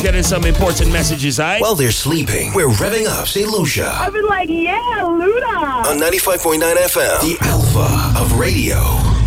getting some important messages, all right? While they're sleeping, we're revving up St. Lucia. I've been like, yeah, Luda. On 95.9 FM, the Alpha of radio.